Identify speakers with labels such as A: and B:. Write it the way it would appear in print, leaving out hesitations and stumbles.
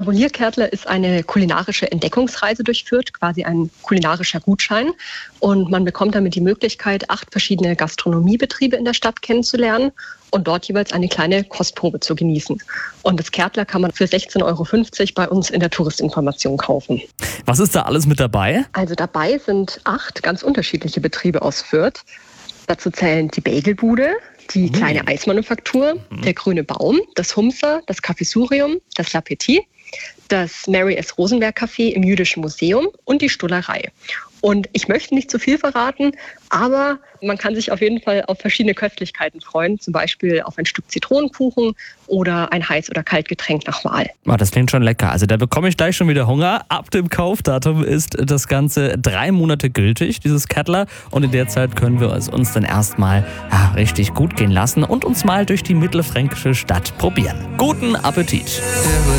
A: Abonnierkärtler ist eine kulinarische Entdeckungsreise durchführt, quasi ein kulinarischer Gutschein. Und man bekommt damit die Möglichkeit, 8 verschiedene Gastronomiebetriebe in der Stadt kennenzulernen und dort jeweils eine kleine Kostprobe zu genießen. Und das Kärtler kann man für 16,50 € bei uns in der Touristinformation kaufen.
B: Was ist da alles mit dabei?
A: Also dabei sind 8 ganz unterschiedliche Betriebe aus Fürth. Dazu zählen die Bagelbude, die kleine Eismanufaktur, der Grüne Baum, das Humser, das Cafésurium, das La Petit, das Mary S. Rosenberg Café im Jüdischen Museum und die Stullerei. Und ich möchte nicht zu viel verraten, aber man kann sich auf jeden Fall auf verschiedene Köstlichkeiten freuen, zum Beispiel auf ein Stück Zitronenkuchen oder ein Heiß- oder Kaltgetränk nach Wahl.
B: Oh, das klingt schon lecker. Also da bekomme ich gleich schon wieder Hunger. Ab dem Kaufdatum ist das Ganze 3 Monate gültig, dieses Kärtler. Und in der Zeit können wir es uns dann erstmal richtig gut gehen lassen und uns mal durch die mittelfränkische Stadt probieren. Guten Appetit!